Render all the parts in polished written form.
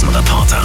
Straßenreporter.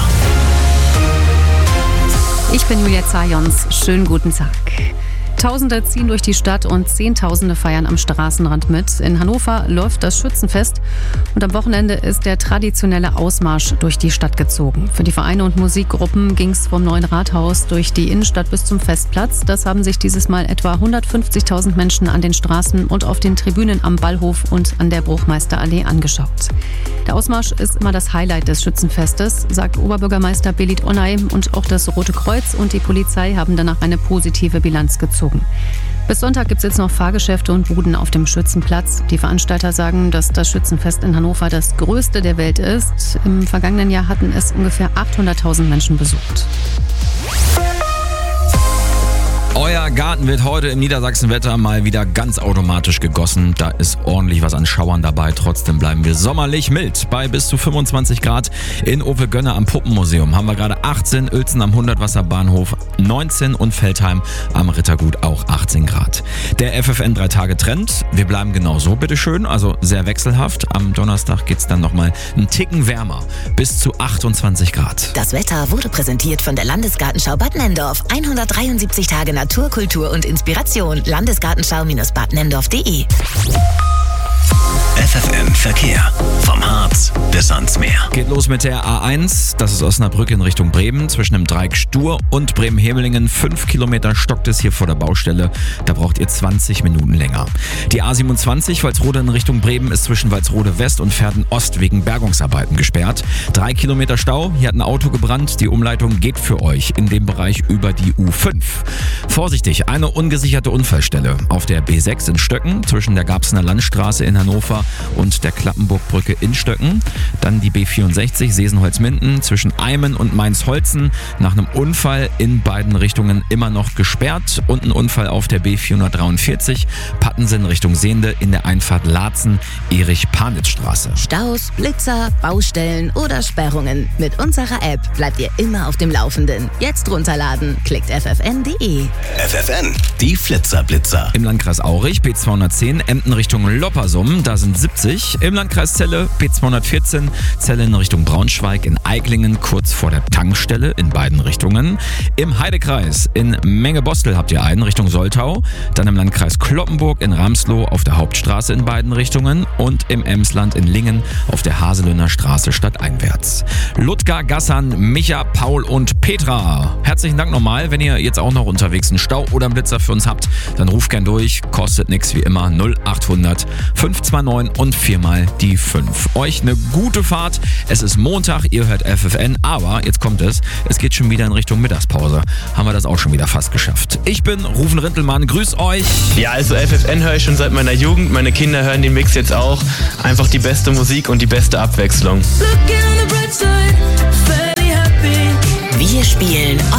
Ich bin Julia Zajons. Schönen guten Tag. Tausende ziehen durch die Stadt und Zehntausende feiern am Straßenrand mit. In Hannover läuft das Schützenfest und am Wochenende ist der traditionelle Ausmarsch durch die Stadt gezogen. Für die Vereine und Musikgruppen ging es vom neuen Rathaus durch die Innenstadt bis zum Festplatz. Das haben sich dieses Mal etwa 150.000 Menschen an den Straßen und auf den Tribünen am Ballhof und an der Bruchmeisterallee angeschaut. Der Ausmarsch ist immer das Highlight des Schützenfestes, sagt Oberbürgermeister Belit Onay, und auch das Rote Kreuz und die Polizei haben danach eine positive Bilanz gezogen. Bis Sonntag gibt es jetzt noch Fahrgeschäfte und Buden auf dem Schützenplatz. Die Veranstalter sagen, dass das Schützenfest in Hannover das größte der Welt ist. Im vergangenen Jahr hatten es ungefähr 800.000 Menschen besucht. Euer Garten wird heute im Niedersachsenwetter mal wieder ganz automatisch gegossen. Da ist ordentlich was an Schauern dabei. Trotzdem bleiben wir sommerlich mild. Bei bis zu 25 Grad in Opel-Gönne am Puppenmuseum haben wir gerade 18, Uelzen am Hundertwasserbahnhof 19 und Veltheim am Rittergut auch 18 Grad. Der FFN 3-Tage-Trend, wir bleiben genauso, bitteschön, also sehr wechselhaft. Am Donnerstag geht's dann nochmal einen Ticken wärmer, bis zu 28 Grad. Das Wetter wurde präsentiert von der Landesgartenschau Bad Nenndorf. 173 Tage Natur, Kultur und Inspiration. Landesgartenschau-badnendorf.de. FFN Verkehr. Vom Harz bis ans Meer. Geht los mit der A1, das ist Osnabrück in Richtung Bremen, zwischen dem Dreieck Stur und Bremen-Hemelingen. 5 Kilometer stockt es hier vor der Baustelle, da braucht ihr 20 Minuten länger. Die A27 Walsrode in Richtung Bremen ist zwischen Walsrode West und Verden Ost wegen Bergungsarbeiten gesperrt. 3 Kilometer Stau, hier hat ein Auto gebrannt, die Umleitung geht für euch in dem Bereich über die U5. Vorsichtig, eine ungesicherte Unfallstelle auf der B6 in Stöcken zwischen der Garbsener Landstraße in Hannover und der Klappenburgbrücke in Stöcken. Dann die B64 Sesenholz-Minden zwischen Eimen und Mainz-Holzen. Nach einem Unfall in beiden Richtungen immer noch gesperrt. Und ein Unfall auf der B443 Pattensen Richtung Sehnde in der Einfahrt Laatzen-Erich-Panitz-Straße. Staus, Blitzer, Baustellen oder Sperrungen. Mit unserer App bleibt ihr immer auf dem Laufenden. Jetzt runterladen. Klickt ffn.de. FFN, die Flitzer-Blitzer. Im Landkreis Aurich B210 Emden Richtung Loppersum, da sind 70. Im Landkreis Celle B214 Celle in Richtung Braunschweig, in Eiklingen kurz vor der Tankstelle in beiden Richtungen. Im Heidekreis in Menge-Bostel habt ihr einen Richtung Soltau. Dann im Landkreis Cloppenburg in Ramsloh auf der Hauptstraße in beiden Richtungen. Und im Emsland in Lingen auf der Haselöhner Straße stadteinwärts. Ludger, Gassan, Micha, Paul und Petra. Herzlichen Dank nochmal. Wenn ihr jetzt auch noch unterwegs einen Stau oder einen Blitzer für uns habt, dann ruft gern durch. Kostet nichts wie immer. 0800 529 und 4 mal die 5. Euch eine gute Fahrt. Es ist Montag, ihr hört FFN, aber jetzt kommt es geht schon wieder in Richtung Mittagspause. Haben wir das auch schon wieder fast geschafft. Ich bin Rufen Rintelmann, grüß euch. Ja, also FFN höre ich schon seit meiner Jugend. Meine Kinder hören den Mix jetzt auch. Einfach die beste Musik und die beste Abwechslung. Wir spielen